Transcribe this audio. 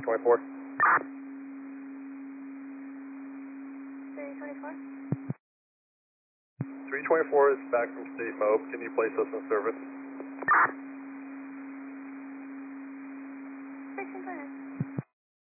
324. 324. 324 is back from State Mobe. Can you place us in service? 16, go ahead.